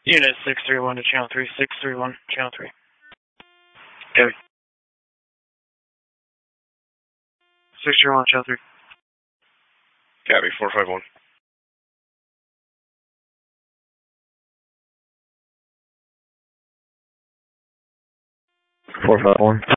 Unit 631 to channel 3, 631, channel 3. Copy. 631, channel 3. Copy, 451. 451.